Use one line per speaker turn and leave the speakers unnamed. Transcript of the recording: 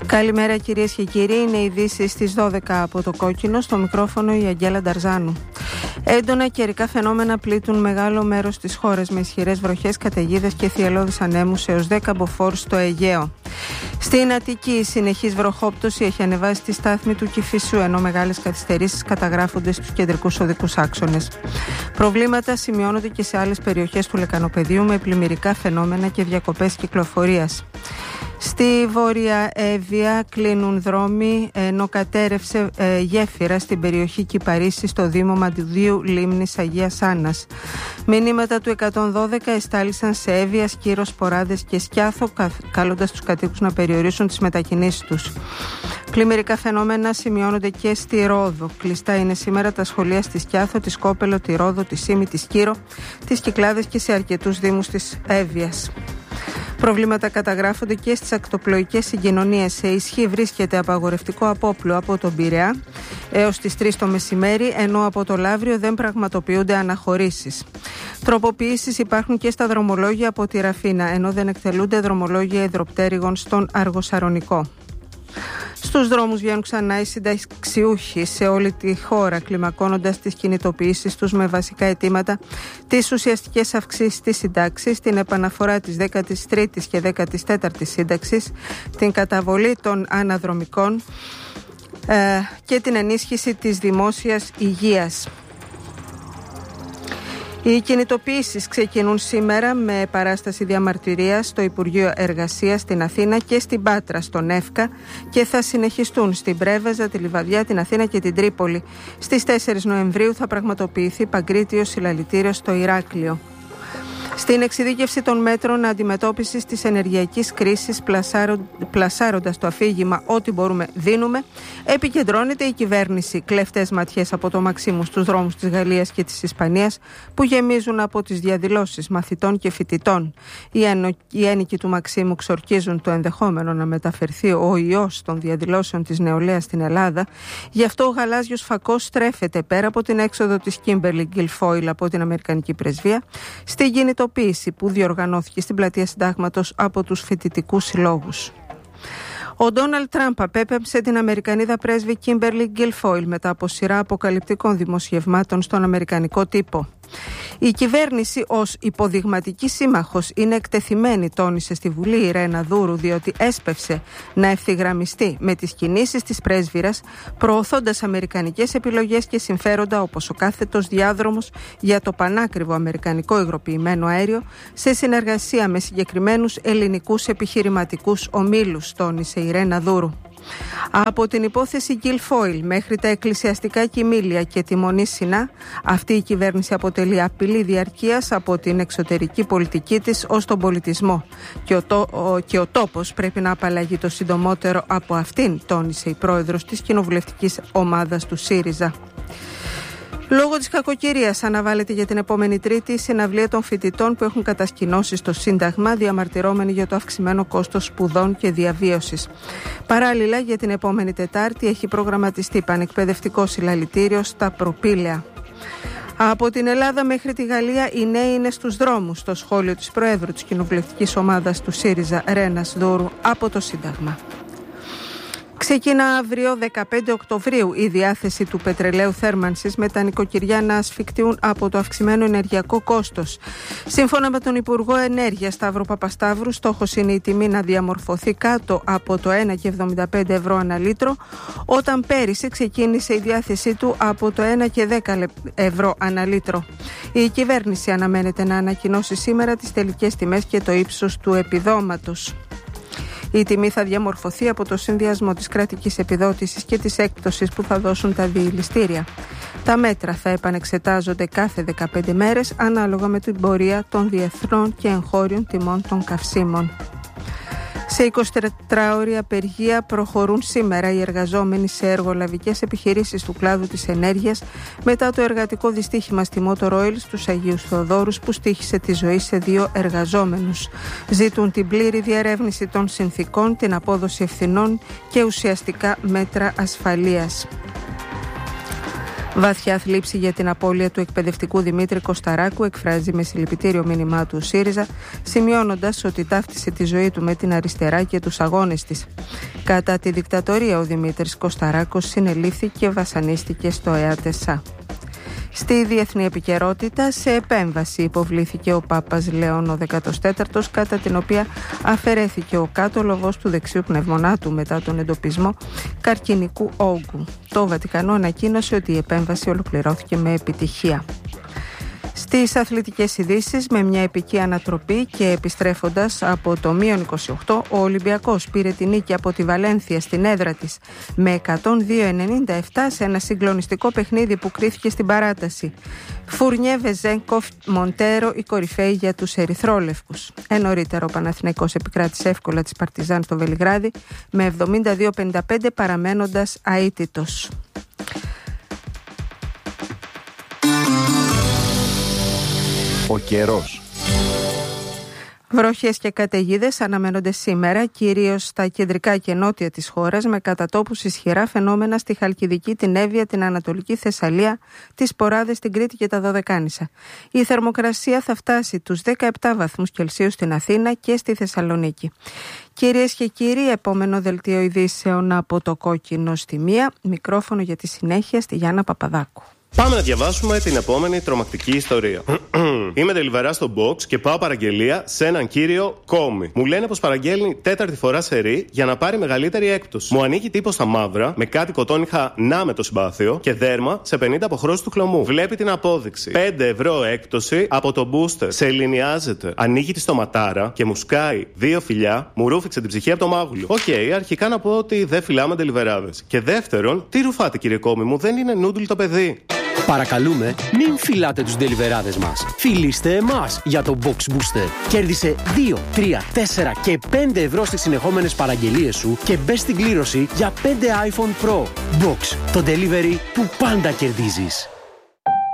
Καλημέρα κυρίες και κύριοι, είναι ειδήσεις στις 12 από το Κόκκινο, στο μικρόφωνο η Αγγέλα Νταρζάνου. Έντονα καιρικά φαινόμενα πλήττουν μεγάλο μέρος της χώρας με ισχυρές βροχές, καταιγίδες και θυελλώδεις ανέμους έως 10 μποφόρ στο Αιγαίο. Στην Αττική η συνεχής βροχόπτωση έχει ανεβάσει τη στάθμη του Κηφισού, ενώ μεγάλες καθυστερήσεις καταγράφονται στους κεντρικούς οδικούς άξονες. Προβλήματα σημειώνονται και σε άλλες περιοχές του Λεκανοπεδίου με πλημμυρικά φαινόμενα και διακοπές κυκλοφορίας. Στη Βόρεια Εύβοια κλείνουν δρόμοι, ενώ κατέρευσε γέφυρα στην περιοχή Κυπαρίσσης στο Δήμο Μαντουδίου Λίμνης Αγίας Άννας. Μηνύματα του 112 εστάλησαν σε Εύβοια, Σκύρο, Σποράδες και Σκιάθο, καλώντας τους κατοίκους να περιορίσουν τις μετακινήσεις τους. Πλημμυρικά φαινόμενα σημειώνονται και στη Ρόδο. Κλειστά είναι σήμερα τα σχολεία στη Σκιάθο, τη Σκόπελο, τη Ρόδο, τη Σύμη, τη Σκύρο, τις Κυκλάδες και σε αρκετούς δήμους της Εύβοιας. Προβλήματα καταγράφονται και στις ακτοπλοϊκές συγκοινωνίες. Σε ισχύ βρίσκεται απαγορευτικό απόπλου από τον Πειραιά έως τις 3 το μεσημέρι, ενώ από το Λαύριο δεν πραγματοποιούνται αναχωρήσεις. Τροποποιήσεις υπάρχουν και στα δρομολόγια από τη Ραφίνα, ενώ δεν εκτελούνται δρομολόγια υδροπτέρυγων στον Αργοσαρονικό. Στους δρόμους βγαίνουν ξανά οι συνταξιούχοι σε όλη τη χώρα, κλιμακώνοντας τις κινητοποιήσεις τους με βασικά αιτήματα τις ουσιαστικές αυξήσεις της συντάξης, την επαναφορά της 13ης και 14ης σύνταξης, την καταβολή των αναδρομικών και την ενίσχυση της δημόσιας υγείας. Οι κινητοποιήσεις ξεκινούν σήμερα με παράσταση διαμαρτυρίας στο Υπουργείο Εργασίας στην Αθήνα και στην Πάτρα, στον Εύκα, και θα συνεχιστούν στην Πρέβεζα, τη Λιβαδιά, την Αθήνα και την Τρίπολη. Στις 4 Νοεμβρίου θα πραγματοποιηθεί παγκρίτιο συλλαλητήριο στο Ηράκλειο. Στην εξειδίκευση των μέτρων αντιμετώπισης της ενεργειακής κρίσης, πλασάροντας το αφήγημα «Ό,τι μπορούμε δίνουμε», επικεντρώνεται η κυβέρνηση. Κλέφτες ματιές από το Μαξίμου στους δρόμους της Γαλλίας και της Ισπανίας, που γεμίζουν από τις διαδηλώσεις μαθητών και φοιτητών. Οι ένοικοι του Μαξίμου ξορκίζουν το ενδεχόμενο να μεταφερθεί ο ιός των διαδηλώσεων της νεολαίας στην Ελλάδα. Γι' αυτό ο γαλάζιος φακός στρέφεται πέρα από την έξοδο της Κίμπερλι Γκιλφόιλ από την Αμερικανική Πρεσβεία στη κινητοποίηση που διοργανώθηκε στην Πλατεία Συντάγματος από τους φοιτητικούς συλλόγους. Ο Ντόναλντ Τραμπ απέπεμψε την Αμερικανίδα πρέσβη Κίμπερλι Γκιλφόιλ μετά από σειρά αποκαλυπτικών δημοσιευμάτων στον αμερικανικό τύπο. Η κυβέρνηση ως υποδειγματική σύμμαχος είναι εκτεθειμένη, τόνισε στη Βουλή η Ρένα Δούρου, διότι έσπευσε να ευθυγραμμιστεί με τις κινήσεις της πρέσβυρας, προωθώντας αμερικανικές επιλογές και συμφέροντα όπως ο κάθετος διάδρομος για το πανάκριβο αμερικανικό υγροποιημένο αέριο σε συνεργασία με συγκεκριμένους ελληνικούς επιχειρηματικούς ομίλους, τόνισε η Ρένα Δούρου. Από την υπόθεση Γκιλφόιλ μέχρι τα εκκλησιαστικά κοιμήλια και τη Μονή Σινά, αυτή η κυβέρνηση αποτελεί απειλή διαρκείας από την εξωτερική πολιτική της ως τον πολιτισμό και ο τόπος πρέπει να απαλλαγεί το συντομότερο από αυτήν, τόνισε η πρόεδρος της κοινοβουλευτικής ομάδας του ΣΥΡΙΖΑ. Λόγω της κακοκαιρίας αναβάλλεται για την επόμενη Τρίτη η συναυλία των φοιτητών που έχουν κατασκηνώσει στο Σύνταγμα, διαμαρτυρώμενοι για το αυξημένο κόστος σπουδών και διαβίωσης. Παράλληλα, για την επόμενη Τετάρτη έχει προγραμματιστεί πανεκπαιδευτικό συλλαλητήριο στα Προπήλαια. Από την Ελλάδα μέχρι τη Γαλλία οι νέοι είναι στους δρόμους, στο σχόλιο της Προέδρου της κοινοβουλευτικής ομάδας του ΣΥΡΙΖΑ, Ρένας Δούρου, από το Σύνταγμα. Ξεκινά αύριο 15 Οκτωβρίου η διάθεση του πετρελαίου θέρμανσης με τα νοικοκυριά να ασφικτιούν από το αυξημένο ενεργειακό κόστος. Σύμφωνα με τον Υπουργό Ενέργειας Σταύρο Παπασταύρου, στόχος είναι η τιμή να διαμορφωθεί κάτω από το 1,75 ευρώ ανά λίτρο, όταν πέρυσι ξεκίνησε η διάθεσή του από το 1,10 ευρώ ανά λίτρο. Η κυβέρνηση αναμένεται να ανακοινώσει σήμερα τις τελικές τιμές και το ύψος του επιδόματος. Η τιμή θα διαμορφωθεί από το συνδυασμό της κρατικής επιδότησης και της έκπτωσης που θα δώσουν τα διηληστήρια. Τα μέτρα θα επανεξετάζονται κάθε 15 μέρες ανάλογα με την πορεία των διεθνών και εγχώριων τιμών των καυσίμων. Σε 24ωρη απεργία προχωρούν σήμερα οι εργαζόμενοι σε εργολαβικές επιχειρήσεις του κλάδου της ενέργειας μετά το εργατικό δυστύχημα στη Motor Oil στους Αγίους Θεοδόρους που στοίχισε τη ζωή σε 2 εργαζόμενους. Ζητούν την πλήρη διερεύνηση των συνθηκών, την απόδοση ευθυνών και ουσιαστικά μέτρα ασφαλείας. Βαθιά θλίψη για την απώλεια του εκπαιδευτικού Δημήτρη Κωσταράκου εκφράζει με συλληπιτήριο μήνυμά του ΣΥΡΙΖΑ, σημειώνοντας ότι ταύτισε τη ζωή του με την αριστερά και τους αγώνες της. Κατά τη δικτατορία, ο Δημήτρης Κωσταράκος συνελήφθη και βασανίστηκε στο ΕΑΤΕΣΑ. Στη διεθνή επικαιρότητα, σε επέμβαση υποβλήθηκε ο Πάπας Λέων ο 14ος, κατά την οποία αφαιρέθηκε ο κάτω λογός του δεξιού πνευμονάτου μετά τον εντοπισμό καρκινικού όγκου. Το Βατικανό ανακοίνωσε ότι η επέμβαση ολοκληρώθηκε με επιτυχία. Στις αθλητικές ειδήσεις, με μια επική ανατροπή και επιστρέφοντας από το -28, ο Ολυμπιακός πήρε τη νίκη από τη Βαλένθια στην έδρα της με 102-97 σε ένα συγκλονιστικό παιχνίδι που κρίθηκε στην παράταση. Φουρνιέ, Βεζένκοφ, Μοντέρο, οι κορυφαίοι για τους ερυθρόλευκους. Νωρίτερα ο Παναθηναϊκός επικράτησε εύκολα της Παρτιζάν στο Βελιγράδι με 72-55 παραμένοντας αίτητος.
Ο καιρός.
Βροχές και καταιγίδες αναμένονται σήμερα, κυρίως στα κεντρικά και νότια της χώρας, με κατά τόπους ισχυρά φαινόμενα στη Χαλκιδική, την Εύβοια, την Ανατολική Θεσσαλία, τις Ποράδες, την Κρήτη και τα Δωδεκάνησα. Η θερμοκρασία θα φτάσει τους 17 βαθμούς Κελσίου στην Αθήνα και στη Θεσσαλονίκη. Κυρίες και κύριοι, επόμενο δελτίο ειδήσεων από το Κόκκινο στη Μία. Μικρόφωνο για τη συνέχεια στη Γιάννα Παπαδάκου.
Πάμε να διαβάσουμε την επόμενη τρομακτική ιστορία. Είμαι delivery στο box και πάω παραγγελία σε έναν κύριο Κόμι. Μου λένε πως παραγγέλνει τέταρτη φορά σερί για να πάρει μεγαλύτερη έκπτωση. Μου ανοίγει τύπο στα μαύρα, με κάτι κοτόνιχα να με το συμπάθειο και δέρμα σε 50 αποχρώσεις του χλωμού. Βλέπει την απόδειξη. 5 ευρώ έκπτωση από το booster. Σε ελληνιάζεται. Ανοίγει τη στοματάρα και μου σκάει 2 φιλιά, μου ρούφηξε την ψυχή από το μάγουλο. Οκ, αρχικά να πω ότι δεν φυλάμε deliverάδες. Και δεύτερον, τι ρουφάτε κύριε Κόμι μου, δεν είναι νούντλ το παιδί.
Παρακαλούμε, μην φυλάτε τους ντελιβεράδες μας. Φιλήστε εμάς για το Box Booster. Κέρδισε 2, 3, 4 και 5 ευρώ στις συνεχόμενες παραγγελίες σου και μπες στην κλήρωση για 5 iPhone Pro. Box, το delivery που πάντα κερδίζεις.